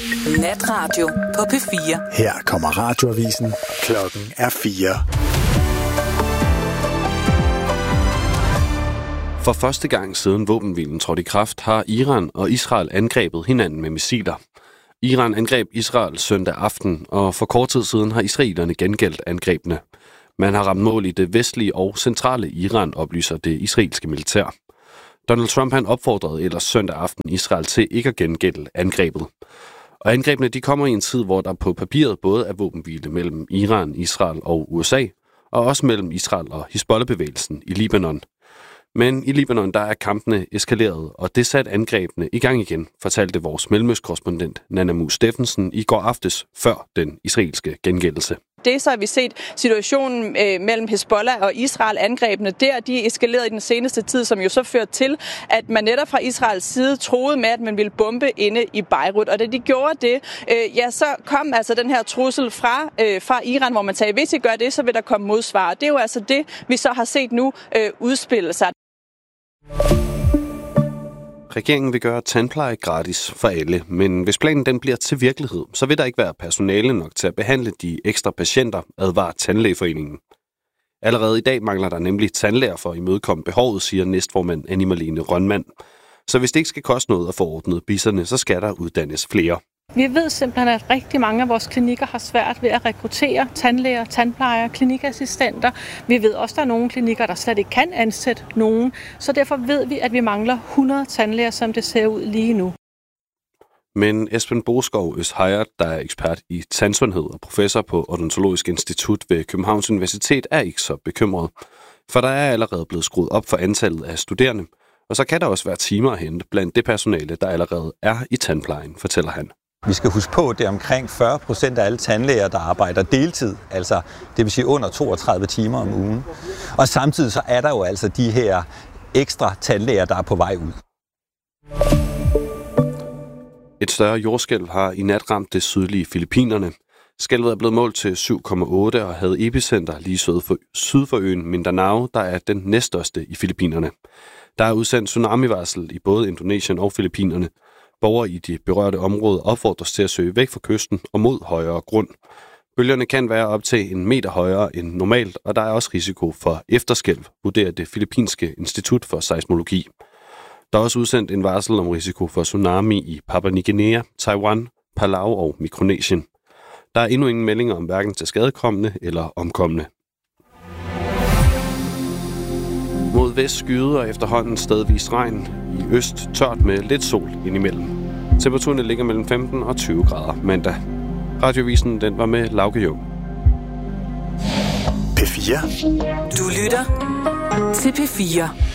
Natradio på P4. Her kommer radioavisen. Klokken er 4. For første gang siden våbenhvilen trådte i kraft, har Iran og Israel angrebet hinanden med missiler. Iran angreb Israel søndag aften, og for kort tid siden har israelerne gengældt angrebene. Man har ramt mål i det vestlige og centrale Iran, oplyser det israelske militær. Donald Trump han opfordrede ellers søndag aften Israel til ikke at gengælde angrebet. Og angrebene de kommer i en tid, hvor der på papiret både er våbenhvile mellem Iran, Israel og USA, og også mellem Israel og Hizbollah-bevægelsen i Libanon. Men i Libanon der er kampene eskaleret, og det satte angrebene i gang igen, fortalte vores mellemøstkorrespondent Nana Mu Steffensen i går aftes før den israelske gengældelse. Det så har vi set situationen mellem Hizbollah og Israel, angrebene der, de er eskaleret i den seneste tid, som jo så førte til, at man netop fra Israels side troede med, at man ville bombe inde i Beirut. Og da de gjorde det, så kom altså den her trussel fra Iran, hvor man sagde, hvis I gør det, så vil der komme modsvar. Det er jo altså det, vi så har set nu udspille sig. Regeringen vil gøre tandpleje gratis for alle, men hvis planen den bliver til virkelighed, så vil der ikke være personale nok til at behandle de ekstra patienter, advarer Tandlægeforeningen. Allerede i dag mangler der nemlig tandlæger for at imødekomme behovet, siger næstformand Annie Marlene Rønmand. Så hvis det ikke skal koste noget at få ordnet bisserne, så skal der uddannes flere. Vi ved simpelthen, at rigtig mange af vores klinikker har svært ved at rekruttere tandlæger, tandplejere, klinikassistenter. Vi ved også, at der er nogle klinikker, der slet ikke kan ansætte nogen. Så derfor ved vi, at vi mangler 100 tandlæger, som det ser ud lige nu. Men Esben Boskov Østheiert, der er ekspert i tandsundhed og professor på Odontologisk Institut ved Københavns Universitet, er ikke så bekymret. For der er allerede blevet skruet op for antallet af studerende, og så kan der også være timer at hente blandt det personale, der allerede er i tandplejen, fortæller han. Vi skal huske på, at det er omkring 40% af alle tandlæger, der arbejder deltid, altså det vil sige under 32 timer om ugen. Og samtidig så er der jo altså de her ekstra tandlæger, der er på vej ud. Et større jordskælv har i nat ramt det sydlige Filippinerne. Skælvet er blevet målt til 7,8 og havde epicenter lige syd for øen Mindanao, der er den næststørste i Filippinerne. Der er udsendt tsunamivarsel i både Indonesien og Filippinerne. Borgere i de berørte områder opfordres til at søge væk fra kysten og mod højere grund. Bølgerne kan være op til 1 meter højere end normalt, og der er også risiko for efterskælv, vurderer det Filippinske Institut for Seismologi. Der er også udsendt en varsel om risiko for tsunami i Papua Ny Guinea, Taiwan, Palau og Mikronesien. Der er endnu ingen meldinger om hverken til skadekomne eller omkomne. Mod vest skyder og efterhånden stedvis regn. I øst tørt med lidt sol indimellem. Temperaturen ligger mellem 15 og 20 grader mandag. Radioavisen den var med Lauke Jung. P4. Du lytter til P4.